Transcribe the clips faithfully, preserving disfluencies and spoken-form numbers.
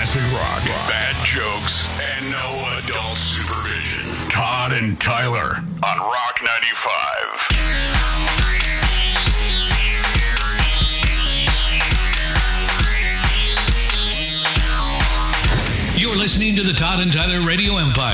classic rock, bad jokes, and no adult supervision. Todd and Tyler on Rock ninety-five. You're listening to the Todd and Tyler Radio Empire.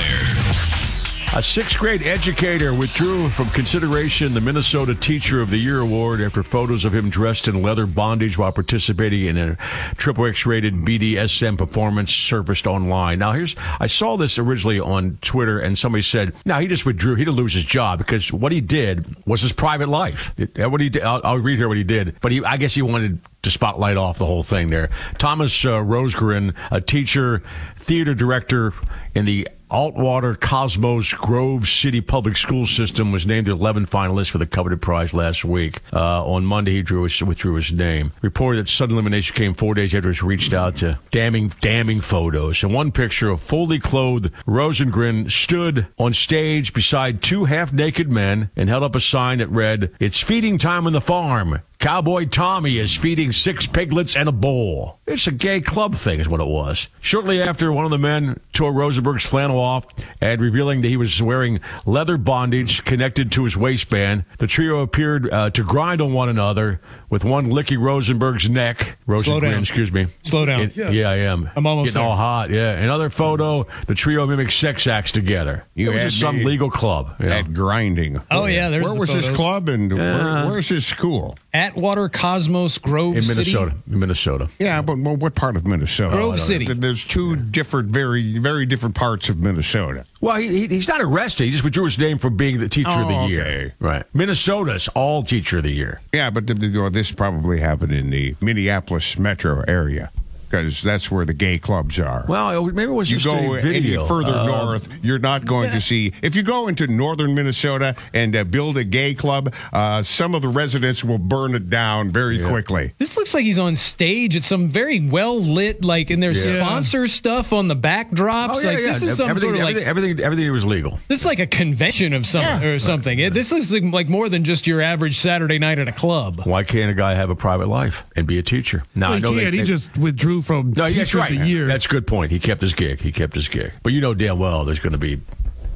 A sixth grade educator withdrew from consideration the Minnesota Teacher of the Year award after photos of him dressed in leather bondage while participating in a triple X rated B D S M performance surfaced online. Now, here's I saw this originally on Twitter, and somebody said, "No, he just withdrew. He didn't lose his job because what he did was his private life. It, what he did, I'll, I'll read here what he did, but he, I guess he wanted to spotlight off the whole thing there." Thomas uh, Rosegren, a teacher, theater director in the Altwater Cosmos Grove City Public School System, was named the eleventh finalist for the coveted prize last week. Uh, on Monday, he drew his, withdrew his name. Reported that sudden elimination came four days after he reached out to damning, damning photos. In one picture, a fully clothed Rosengren stood on stage beside two half-naked men and held up a sign that read, "It's feeding time on the farm. Cowboy Tommy is feeding six piglets and a bull." It's a gay club thing is what it was. Shortly after, one of the men tore Rosenberg's flannel off and revealing that he was wearing leather bondage connected to his waistband. The trio appeared uh, to grind on one another, with one licking Rosenberg's neck. Rosengren, Slow down. excuse me. Slow down. It, yeah. yeah, I am. I'm almost Getting there. all hot, yeah. Another photo, the trio mimicked sex acts together. You it was had just some me legal club. You know? At grinding. Oh, yeah, there's Where the was this photos. club and Yeah. where, where's his school? Atwater Cosmos Grove In City. Minnesota. In Minnesota. Yeah, but well, what part of Minnesota? Grove I don't City. know. There's two different, very, very different parts of Minnesota. Well, he, he, he's not arrested. He just withdrew his name from being the teacher of the Oh, year. okay. Right. Minnesota's all teacher of the year. Yeah, but the, the, well, this probably happened in the Minneapolis metro area, because that's where the gay clubs are. Well, maybe it was You just go a video. any further Uh, north, you're not going to see. If you go into northern Minnesota and uh, build a gay club, uh, some of the residents will burn it down very Yeah. quickly. This looks like he's on stage at some very well lit, like, and there's Yeah. sponsor stuff on the backdrops. Oh, yeah, like yeah. this is some everything, sort of everything, like everything, everything was legal. this is like a convention of some Yeah. or something. It, this looks like, like more than just your average Saturday night at a club. Why can't a guy have a private life and be a teacher? Now, Well, I he know can't. they, He they- just withdrew from No, Teacher that's right. of the Year. That's a good point. He kept his gig. He kept his gig. But you know damn well there's going to be